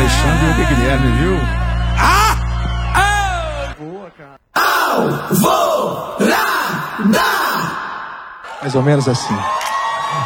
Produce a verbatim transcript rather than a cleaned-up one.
Alexandre e o Guilherme, viu? Ah! Ah! Boa, cara. Alvorada! Mais ou menos assim.